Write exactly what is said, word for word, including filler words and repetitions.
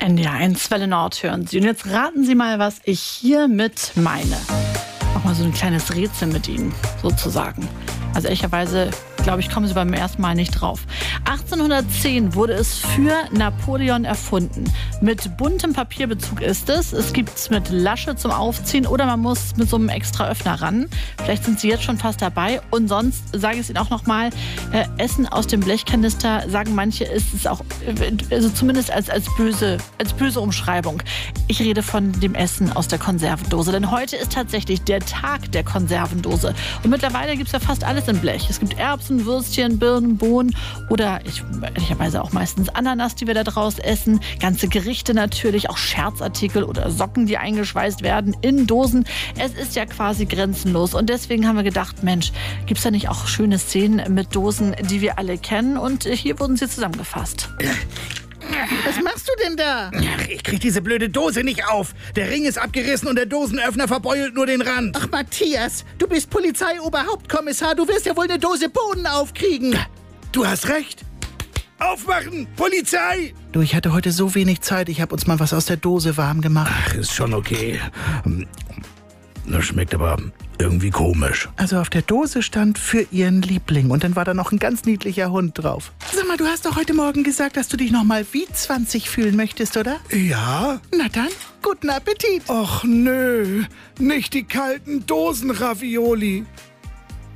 N D R eins Welle Nord hören Sie. Und jetzt raten Sie mal, was ich hiermit meine. Auch mal so ein kleines Rätsel mit Ihnen, sozusagen. Also ehrlicherweise, glaube ich, kommen Sie beim ersten Mal nicht drauf. achtzehnhundertzehn wurde es für Napoleon erfunden. Mit buntem Papierbezug ist es. Es gibt es mit Lasche zum Aufziehen oder man muss mit so einem extra Öffner ran. Vielleicht sind Sie jetzt schon fast dabei. Und sonst sage ich es Ihnen auch nochmal, äh, Essen aus dem Blechkanister, sagen manche, ist es auch, also zumindest als, als, böse, als böse Umschreibung. Ich rede von dem Essen aus der Konservendose. Denn heute ist tatsächlich der Tag der Konservendose. Und mittlerweile gibt es ja fast alles in Blech. Es gibt Erbsen, Würstchen, Birnen, Bohnen oder ich, ehrlicherweise auch meistens Ananas, die wir da draus essen. Ganze Gerichte natürlich, auch Scherzartikel oder Socken, die eingeschweißt werden in Dosen. Es ist ja quasi grenzenlos und deswegen haben wir gedacht, Mensch, gibt es da nicht auch schöne Szenen mit Dosen, die wir alle kennen? Und hier wurden sie zusammengefasst. Was machst du denn da? Ach, ich krieg diese blöde Dose nicht auf. Der Ring ist abgerissen und der Dosenöffner verbeult nur den Rand. Ach, Matthias, du bist Polizeioberhauptkommissar. Du wirst ja wohl eine Dose Bohnen aufkriegen. Du hast recht. Aufmachen! Polizei! Du, ich hatte heute so wenig Zeit. Ich habe uns mal was aus der Dose warm gemacht. Ach, ist schon okay. Das schmeckt aber irgendwie komisch. Also auf der Dose stand für ihren Liebling und dann war da noch ein ganz niedlicher Hund drauf. Sag mal, du hast doch heute Morgen gesagt, dass du dich noch mal wie zwanzig fühlen möchtest, oder? Ja? Na dann, guten Appetit. Och nö, nicht die kalten Dosenravioli.